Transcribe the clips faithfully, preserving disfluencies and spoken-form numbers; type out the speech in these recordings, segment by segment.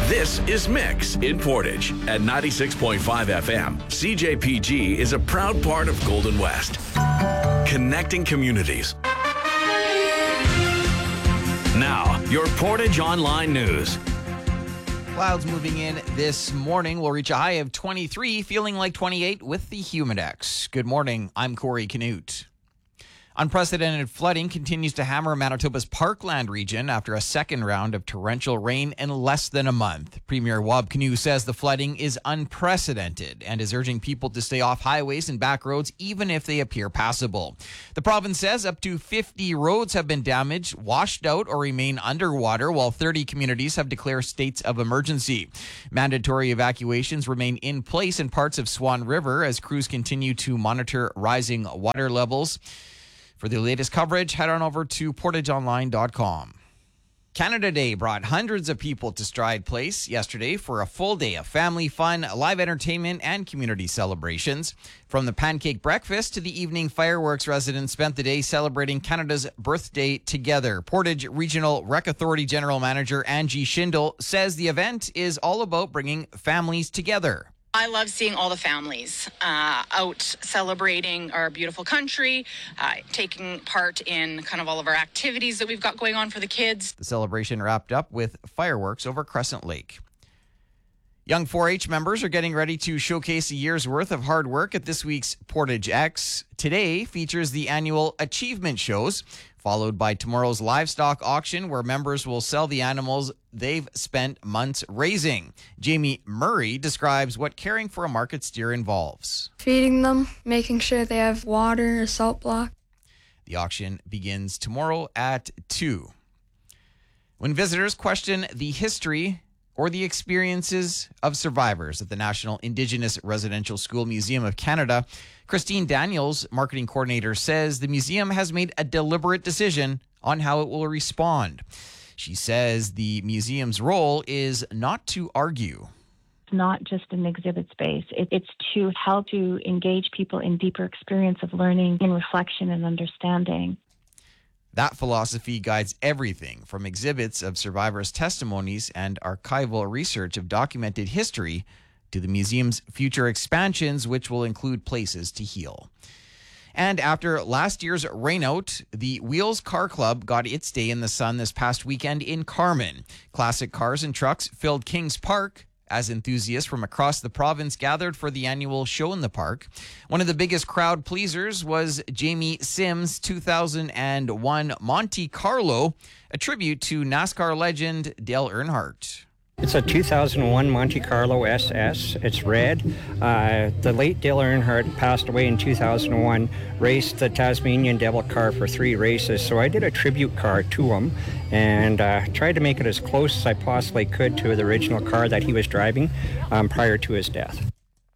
This is Mix in Portage at ninety-six point five F M. C J P G is a proud part of Golden West, connecting communities. Now, your Portage Online News. Clouds moving in this morning. We'll reach a high of twenty-three, feeling like twenty-eight with the Humidex. Good morning. I'm Corey Canute. Unprecedented flooding continues to hammer Manitoba's Parkland region after a second round of torrential rain in less than a month. Premier Wab Kinew says the flooding is unprecedented and is urging people to stay off highways and back roads even if they appear passable. The province says up to fifty roads have been damaged, washed out, or remain underwater, while thirty communities have declared states of emergency. Mandatory evacuations remain in place in parts of Swan River as crews continue to monitor rising water levels. For the latest coverage, head on over to portage online dot com. Canada Day brought hundreds of people to Stride Place yesterday for a full day of family fun, live entertainment, and community celebrations. From the pancake breakfast to the evening fireworks, residents spent the day celebrating Canada's birthday together. Portage Regional Rec Authority General Manager Angie Schindel says the event is all about bringing families together. I love seeing all the families uh, out celebrating our beautiful country, uh, taking part in kind of all of our activities that we've got going on for the kids. The celebration wrapped up with fireworks over Crescent Lake. Young four H members are getting ready to showcase a year's worth of hard work at this week's Portage X. Today features the annual achievement shows, followed by tomorrow's livestock auction where members will sell the animals they've spent months raising. Jamie Murray describes what caring for a market steer involves. Feeding them, making sure they have water, a salt block. The auction begins tomorrow at two. When visitors question the history or the experiences of survivors at the National Indigenous Residential School Museum of Canada, Christine Daniels, marketing coordinator, says the museum has made a deliberate decision on how it will respond. She says the museum's role is not to argue. It's not just an exhibit space. It, it's to help to engage people in deeper experience of learning, in reflection and understanding. That philosophy guides everything from exhibits of survivors' testimonies and archival research of documented history to the museum's future expansions, which will include places to heal. And after last year's rainout, the Wheels Car Club got its day in the sun this past weekend in Carman. Classic cars and trucks filled Kings Park as enthusiasts from across the province gathered for the annual show in the park. One of the biggest crowd pleasers was Jamie Sims' two thousand one Monte Carlo, a tribute to NASCAR legend Dale Earnhardt. It's a two thousand one Monte Carlo S S. It's red. Uh, the late Dale Earnhardt passed away in two thousand one, raced the Tasmanian Devil car for three races. So I did a tribute car to him and uh, tried to make it as close as I possibly could to the original car that he was driving um, prior to his death.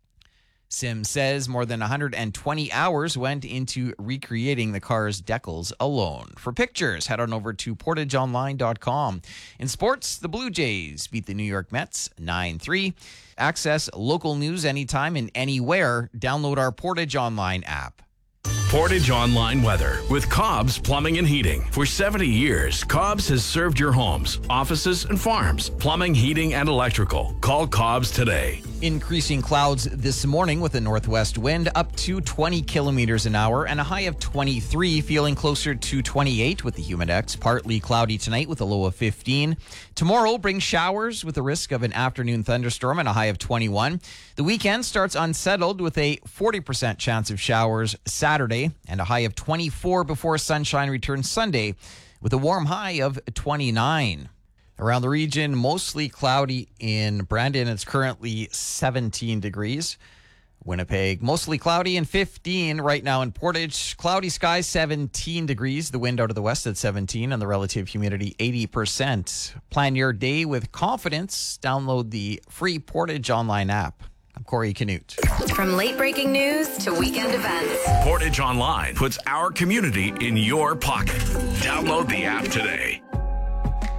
Sims says more than one hundred twenty hours went into recreating the car's decals alone. For pictures, head on over to portage online dot com. In sports, the Blue Jays beat the New York Mets nine three. Access local news anytime and anywhere. Download our Portage Online app. Portage Online Weather with Cobb's Plumbing and Heating. For seventy years, Cobb's has served your homes, offices, and farms. Plumbing, heating, and electrical. Call Cobb's today. Increasing clouds this morning with a northwest wind up to twenty kilometers an hour and a high of twenty-three, feeling closer to twenty-eight with the Humidex. Partly cloudy tonight with a low of fifteen. Tomorrow brings showers with a risk of an afternoon thunderstorm and a high of twenty-one. The weekend starts unsettled with a forty percent chance of showers Saturday and a high of twenty-four before sunshine returns Sunday with a warm high of twenty-nine. Around the region, mostly cloudy in Brandon. It's currently seventeen degrees. Winnipeg, mostly cloudy and fifteen right now in Portage. Cloudy skies, seventeen degrees. The wind out of the west at seventeen and the relative humidity eighty percent. Plan your day with confidence. Download the free Portage Online app. I'm Corey Canute. From late breaking news to weekend events, Portage Online puts our community in your pocket. Download the app today.